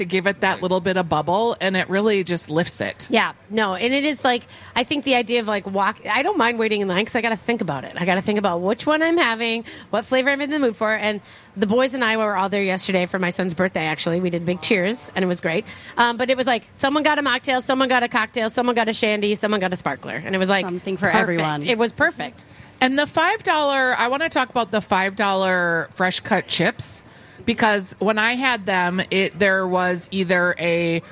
to give it that little bit of bubble, and it really just lifts it. Yeah, no, and it is like, I think the idea of like I don't mind waiting in line because I got to think about it. I got to think about which one I'm having, what flavor I'm in the mood for, and the boys and I were all there yesterday for my son's birthday, actually. We did big cheers, and it was great. But it was like, someone got a mocktail, someone got a cocktail, someone got a shandy, someone got a sparkler, and it was like something for perfect. everyone. It was perfect. And the $5, I want to talk about the $5 fresh cut chips. Because when I had them, there was either a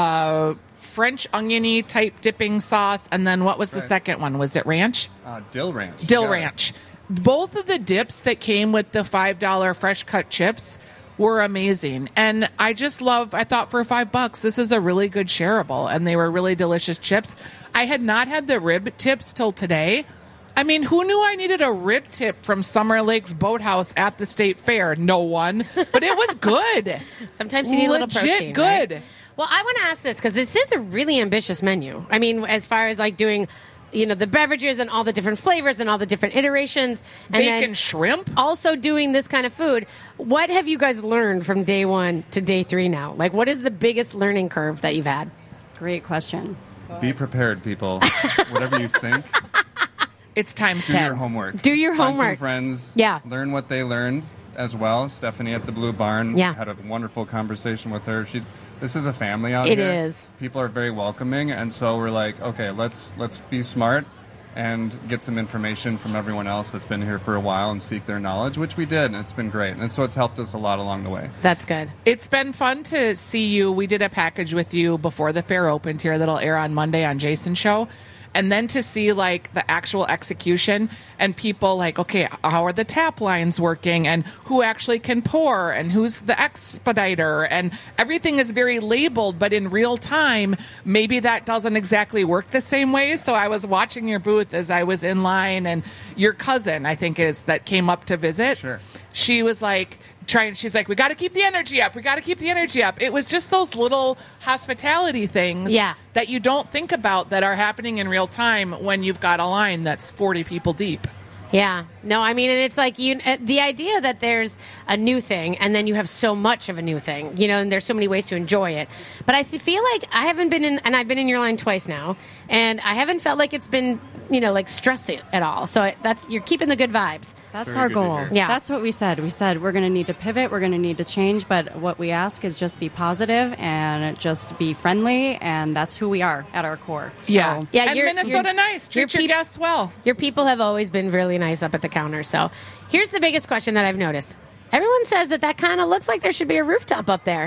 French oniony type dipping sauce, and then what was the second one? Was it ranch? Dill ranch. Dill ranch. Both of the dips that came with the $5 fresh cut chips were amazing. And I thought for $5, this is a really good shareable, and they were really delicious chips. I had not had the rib tips till today. I mean, who knew I needed a rib tip from Summer Lakes Boathouse at the State Fair? No one. But it was good. Sometimes you need a little protein. Legit good. Right? Well, I want to ask this because this is a really ambitious menu. I mean, as far as like doing, the beverages and all the different flavors and all the different iterations. And bacon shrimp. Also doing this kind of food. What have you guys learned from day 1 to day 3 now? Like, what is the biggest learning curve that you've had? Great question. Be prepared, people. Whatever you think. It's times 10. Do your homework. Do your Find homework. some friends. Yeah. Learn what they learned as well. Stephanie at the Blue Barn had a wonderful conversation with her. This is a family out here. It is. People are very welcoming, and so we're like, okay, let's be smart and get some information from everyone else that's been here for a while and seek their knowledge, which we did, and it's been great. And so it's helped us a lot along the way. That's good. It's been fun to see you. We did a package with you before the fair opened here that'll air on Monday on Jason's show. And then to see like the actual execution and people like, okay, how are the tap lines working and who actually can pour and who's the expediter, and everything is very labeled, but in real time, maybe that doesn't exactly work the same way. So I was watching your booth as I was in line, and your cousin, I think that came up to visit. Sure. She was like, she's like, we got to keep the energy up. We got to keep the energy up. It was just those little hospitality things that you don't think about that are happening in real time when you've got a line that's 40 people deep. Yeah. No, I mean, and it's like the idea that there's a new thing and then you have so much of a new thing, and there's so many ways to enjoy it. But I feel like I haven't been in, and I've been in your line twice now, and I haven't felt like it's been, like stressing at all. So you're keeping the good vibes. That's Very our good to goal. hear. Yeah. That's what we said. We said we're going to need to pivot. We're going to need to change. But what we ask is just be positive and just be friendly. And that's who we are at our core. So, Yeah, and Minnesota nice. Treat your guests well. Your people have always been really nice up at the counter. So here's the biggest question that I've noticed. Everyone says that kind of looks like there should be a rooftop up there.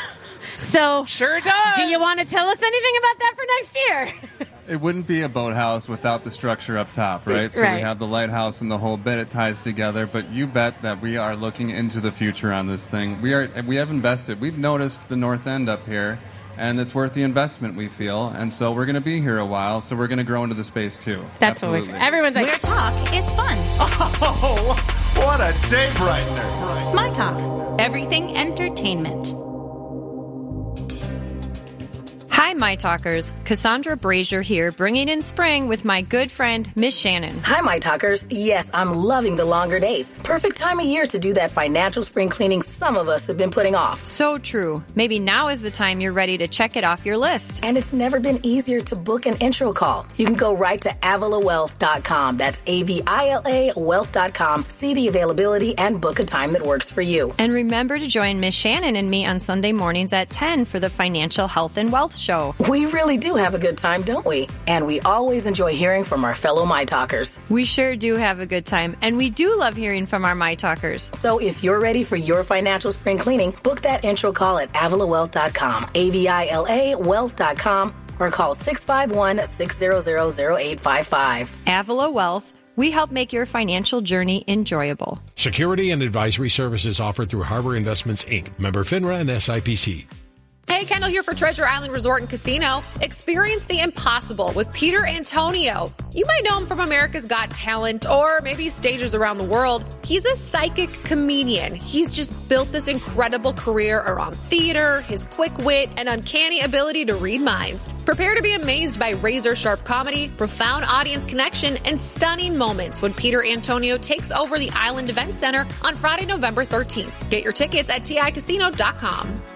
So sure does. Do you want to tell us anything about that for next year? It wouldn't be a boathouse without the structure up top, right? So we have the lighthouse and the whole bit. It ties together. But you bet that we are looking into the future on this thing. We have invested. We've noticed the north end up here, and it's worth the investment, we feel. And so we're going to be here a while, so we're going to grow into the space, too. That's Absolutely. what everyone's like. Where talk is fun. Oh, what a day brightener. My Talk. Everything entertainment. Hi, My Talkers. Cassandra Brazier here, bringing in spring with my good friend, Miss Shannon. Hi, My Talkers. Yes, I'm loving the longer days. Perfect time of year to do that financial spring cleaning some of us have been putting off. So true. Maybe now is the time you're ready to check it off your list. And it's never been easier to book an intro call. You can go right to AvilaWealth.com. That's AVILA Wealth.com. See the availability and book a time that works for you. And remember to join Miss Shannon and me on Sunday mornings at 10 for the Financial Health and Wealth Show. We really do have a good time, don't we? And we always enjoy hearing from our fellow My Talkers. We sure do have a good time, and we do love hearing from our My Talkers. So if you're ready for your financial spring cleaning, book that intro call at AvilaWealth.com, AVILA Wealth.com, or call 651-600-0855. Avila Wealth. We help make your financial journey enjoyable. Security and advisory services offered through Harbor Investments, Inc., member FINRA and SIPC. Hey, Kendall here for Treasure Island Resort and Casino. Experience the impossible with Peter Antonio. You might know him from America's Got Talent or maybe stages around the world. He's a psychic comedian. He's just built this incredible career around theater, his quick wit, and uncanny ability to read minds. Prepare to be amazed by razor-sharp comedy, profound audience connection, and stunning moments when Peter Antonio takes over the Island Event Center on Friday, November 13th. Get your tickets at TICasino.com.